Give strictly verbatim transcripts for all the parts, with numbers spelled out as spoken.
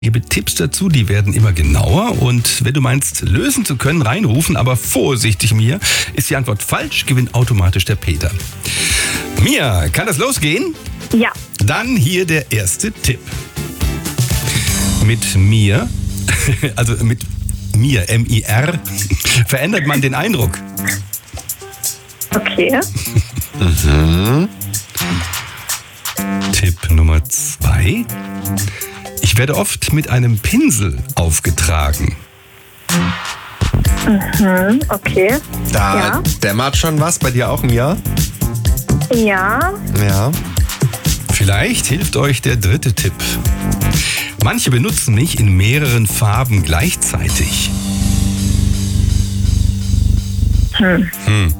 Ich gebe Tipps dazu, die werden immer genauer und wenn du meinst, lösen zu können, reinrufen, aber vorsichtig, Mia. Ist die Antwort falsch, gewinnt automatisch der Peter. Mia, kann das losgehen? Ja. Dann hier der erste Tipp. Mit mir, also mit mir, M I R, verändert man den Eindruck. Okay. Mhm. Tipp Nummer zwei. Ich werde oft mit einem Pinsel aufgetragen. Mhm, okay. Da Ja. dämmert schon was. Bei dir auch, Mia? Ja. Ja. Vielleicht hilft euch der dritte Tipp. Manche benutzen mich in mehreren Farben gleichzeitig. Hm. Hm.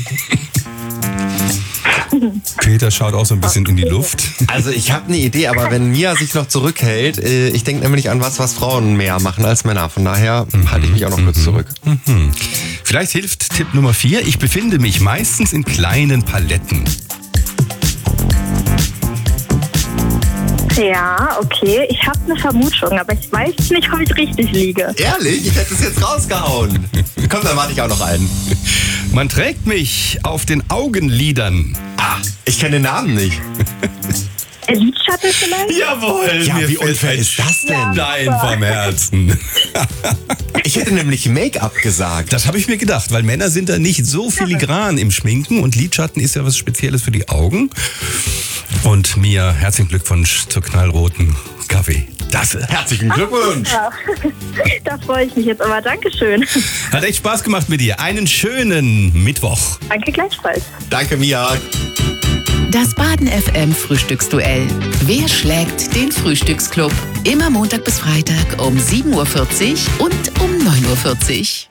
Peter schaut auch so ein bisschen in die Luft. Also ich habe eine Idee, aber wenn Mia sich noch zurückhält, äh, ich denke nämlich an was, was Frauen mehr machen als Männer. Von daher mhm. halte ich mich auch noch kurz zurück. Mhm. Vielleicht hilft Tipp Nummer vier. Ich befinde mich meistens in kleinen Paletten. Ja, okay. Ich habe eine Vermutung, aber ich weiß nicht, ob ich richtig liege. Ehrlich? Ich hätte es jetzt rausgehauen. Komm, dann warte ich auch noch einen. Man trägt mich auf den Augenlidern. Ah, ich kenne den Namen nicht. Lidschatten vielleicht? Jawohl, Ja, mir wie fällt unfair ein ist das denn? Stein vom Herzen. Ich hätte nämlich Make-up gesagt. Das habe ich mir gedacht, weil Männer sind da nicht so filigran im Schminken und Lidschatten ist ja was Spezielles für die Augen. Und Mia, herzlichen Glückwunsch zur knallroten Kaffeetasse. Herzlichen Glückwunsch. Ja. Da freue ich mich jetzt aber. Dankeschön. Hat echt Spaß gemacht mit dir. Einen schönen Mittwoch. Danke gleichfalls. Danke, Mia. Das Baden F M Frühstücksduell. Wer schlägt den Frühstücksclub? Immer Montag bis Freitag um sieben Uhr vierzig und um neun Uhr vierzig.